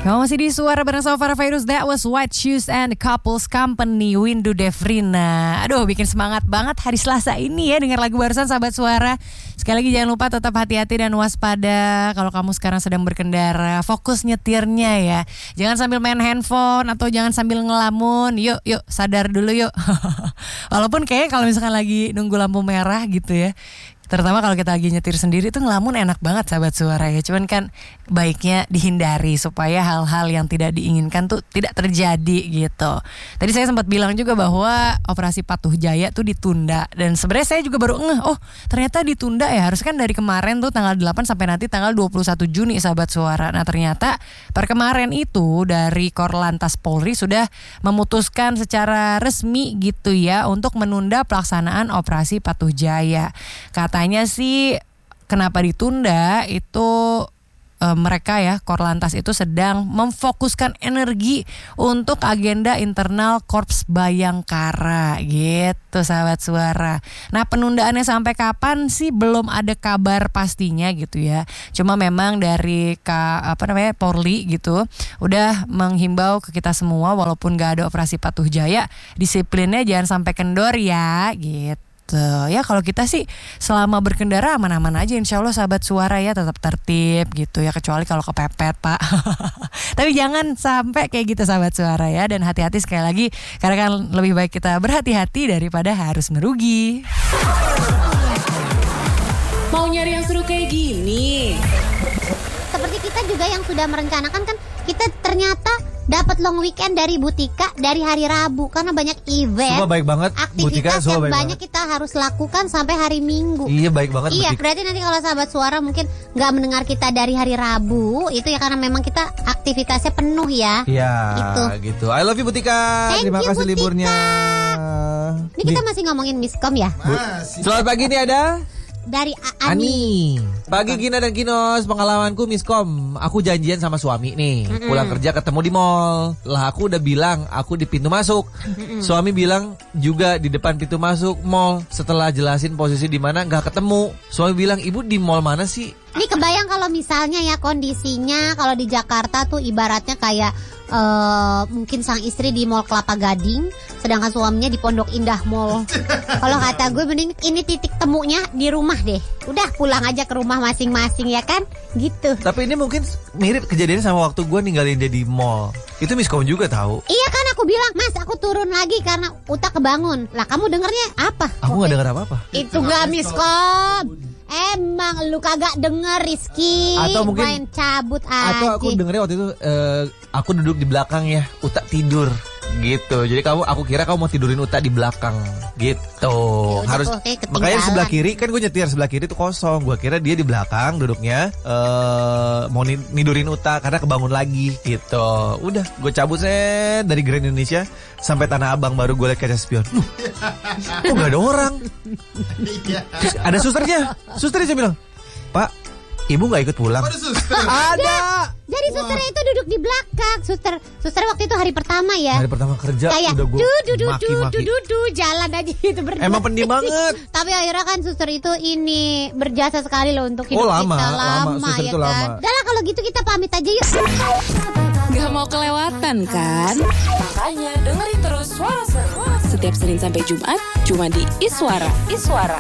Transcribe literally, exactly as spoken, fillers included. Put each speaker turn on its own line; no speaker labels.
Kamu masih di Suara bareng sama Farah Fairuz. That was White Shoes and Couples Company, Windu Devrina. Aduh, bikin semangat banget hari Selasa ini ya dengar lagu barusan sahabat Suara. Sekali lagi jangan lupa tetap hati-hati dan waspada kalau kamu sekarang sedang berkendara. Fokus nyetirnya ya. Jangan sambil main handphone atau jangan sambil ngelamun. Yuk, yuk sadar dulu yuk. Walaupun kayak kalau misalkan lagi nunggu lampu merah gitu ya. Terutama kalau kita lagi nyetir sendiri tuh ngelamun enak banget sahabat Suara ya. Cuman kan baiknya dihindari supaya hal-hal yang tidak diinginkan tuh tidak terjadi gitu. Tadi saya sempat bilang juga bahwa operasi Patuh Jaya tuh ditunda. Dan sebenarnya saya juga baru ngeh, oh ternyata ditunda ya. Harus kan dari kemarin tuh tanggal delapan sampai nanti tanggal dua puluh satu Juni sahabat Suara. Nah ternyata per kemarin itu dari Korlantas Polri sudah memutuskan secara resmi gitu ya untuk menunda pelaksanaan operasi Patuh Jaya. Kata Katanya sih kenapa ditunda itu e, mereka ya Korlantas itu sedang memfokuskan energi untuk agenda internal Korps Bayangkara gitu sahabat Suara. Nah penundaannya sampai kapan sih belum ada kabar pastinya gitu ya. Cuma memang dari ka, apa namanya Polri gitu udah menghimbau ke kita semua walaupun gak ada operasi Patuh Jaya disiplinnya jangan sampai kendor ya gitu. Ya kalau kita sih selama berkendara aman-aman aja insya Allah sahabat Suara ya tetap tertib gitu ya kecuali kalau kepepet Pak. Tapi jangan sampai kayak gitu sahabat Suara ya dan hati-hati sekali lagi karena kan lebih baik kita berhati-hati daripada harus merugi.
Mau nyari yang seru kayak gini?
Seperti kita juga yang sudah merencanakan kan kita ternyata dapat long weekend dari Butika dari hari Rabu karena banyak event.
Semua baik banget.
Aktivitas
Butika,
yang
baik
banyak
banget.
Kita harus lakukan sampai hari Minggu.
Iya baik banget.
Iya
Butika.
berarti nanti kalau sahabat Suara mungkin nggak mendengar kita dari hari Rabu itu ya karena memang kita aktivitasnya penuh ya.
Iya
Gitu.
gitu. I love you Butika.
Thank
Terima
you,
kasih
Butika.
liburnya.
Ini kita masih ngomongin miskom ya.
Selamat pagi nih ada
Dari A- Ani.
Ani. Pagi Gina dan Kinos, pengalamanku miskom. Aku janjian sama suami nih,
Mm-mm.
pulang kerja ketemu di mall. Lah aku udah bilang aku di pintu masuk.
Mm-mm.
Suami bilang juga di depan pintu masuk mall. Setelah jelasin posisi di mana nggak ketemu. Suami bilang, "Ibu di mall mana sih?"
Ini kebayang kalau misalnya ya kondisinya kalau di Jakarta tuh ibaratnya kayak uh, mungkin sang istri di Mall Kelapa Gading, sedangkan suaminya di Pondok Indah Mall. Kalau kata gue mending ini titik temunya di rumah deh. Udah pulang aja ke rumah masing-masing ya kan, gitu.
Tapi ini mungkin mirip kejadiannya sama waktu gue ninggalin dia di mall. Itu miskom juga tahu.
Iya kan aku bilang, Mas aku turun lagi karena Uta kebangun. Lah kamu dengernya apa?
Aku nggak dengar apa-apa.
Itu gak miskom. Emang lu kagak denger Rizky.
Atau mungkin-
main cabut aja.
Atau aku dengernya waktu itu eh, aku duduk di belakang ya, Uta tidur gitu. Jadi kamu aku kira kamu mau tidurin Uta di belakang gitu.
Ya udah,
Harus
oke, ketinggalan.
makanya sebelah kiri kan gue nyetir sebelah kiri itu kosong. Gue kira dia di belakang duduknya eh mau ni- nidurin Uta karena kebangun lagi gitu. Udah gue cabut set dari Grand Indonesia sampai Tanah Abang baru gue liat kaca spion. Loh, kok gak ada orang? Terus ada susternya. Susternya saya bilang, "Pak, ibu gak ikut pulang?" Ada.
Jadi susternya itu duduk di belakang. Suster, suster waktu itu hari pertama ya.
Hari pertama kerja
Kayak
udah gue
du du du du
maki-maki.
du du jalan aja gitu berdua.
Emang pendiam banget.
Tapi akhirnya kan suster itu ini berjasa sekali loh untuk hidup
Oh, lama,
kita
lama. Suster
ya
itu
kan.
lama.
Udah lah kalau gitu kita pamit aja yuk.
Gak mau kelewatan kan? Makanya dengerin terus Suara Seru. Setiap Senin sampai Jumat cuma di Iswara. Iswara.